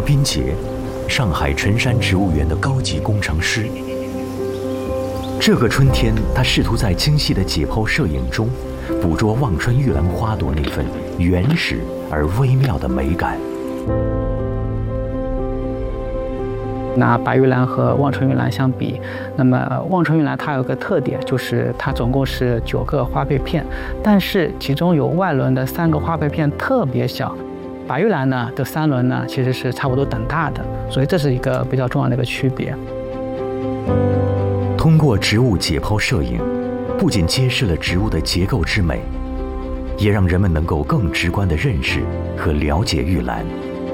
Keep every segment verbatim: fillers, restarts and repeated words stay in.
斌杰，上海辰山植物园的高级工程师。这个春天，他试图在精细的解剖摄影中，捕捉望春玉兰花朵那份原始而微妙的美感。 拿白玉兰和望春玉兰相比，那么望春玉兰它有个特点，就是它总共是九个花被片，但是其中有外轮的三个花被片特别小。白玉兰呢的三轮呢其实是差不多等大的，所以这是一个比较重要的一个区别。 通过植物解剖摄影，不仅揭示了植物的结构之美，也让人们能够更直观地认识和了解玉兰。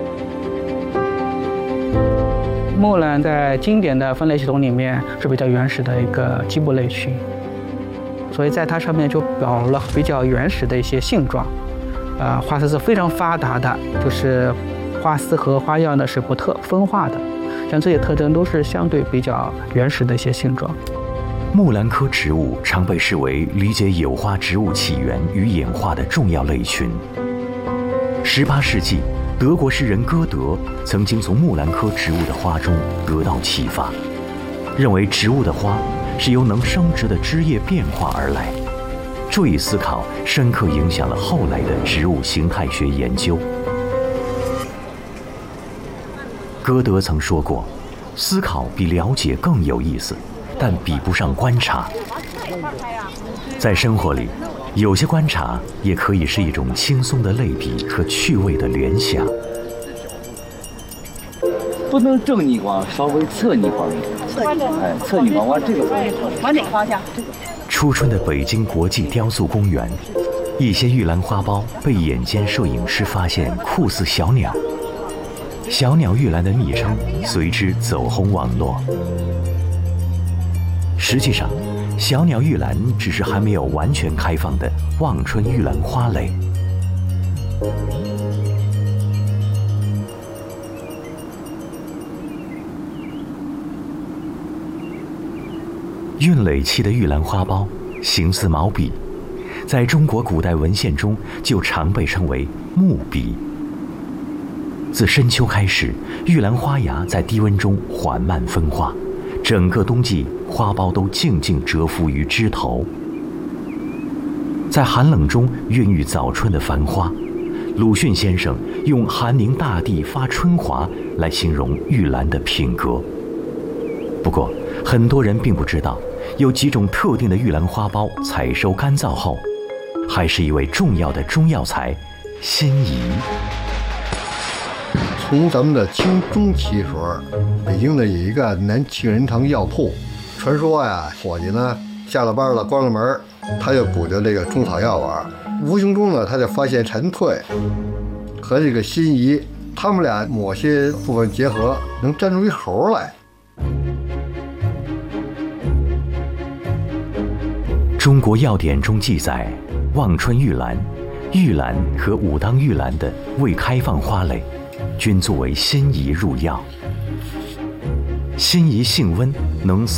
木兰在经典的分类系统里面是比较原始的一个基部类群，所以在它上面就表了比较原始的一些性状，呃，花丝是非常发达的，就是花丝和花药呢是不特分化的，像这些特征都是相对比较原始的一些性状。 木兰科植物常被视为理解有花植物起源与演化的重要类群。十八世纪，德国诗人歌德曾经从木兰科植物的花中得到启发，认为植物的花是由能生殖的枝叶变化而来。这一思考深刻影响了后来的植物形态学研究。歌德曾说过，思考比了解更有意思，但比不上观察。在生活里，有些观察也可以是一种轻松的类比和趣味的联想。 不能正逆光，稍微侧逆光一点。哎，侧逆光往这个方向。 往哪个方向？ 初春的北京国际雕塑公园，一些玉兰花苞被眼尖摄影师发现酷似小鸟，小鸟玉兰的昵称随之走红网络。实际上，小鸟玉兰只是还没有完全开放的望春玉兰花蕾。韵蕾期的玉兰花苞形似毛笔，在中国古代文献中就常被称为木笔。自深秋开始，玉兰花芽在低温中缓慢分化，整个冬季花苞都静静蛰伏于枝头。在寒冷中孕育早春的繁花，鲁迅先生用寒凝大地发春华来形容玉兰的品格。不过很多人并不知道，有几种特定的玉兰花苞采收干燥后，还是一味重要的中药材辛夷。 从咱们的清中期时候，北京呢有一个南庆仁堂药铺，传说呀，伙计呢下了班了，关了门，他就鼓着这个中草药丸，无形中呢他就发现陈退和这个辛夷，他们俩某些部分结合，能粘出一猴来。 中国药典中记载，望春玉兰、玉兰和武当玉兰的未开放花蕾，均作为辛夷入药。辛夷性温，能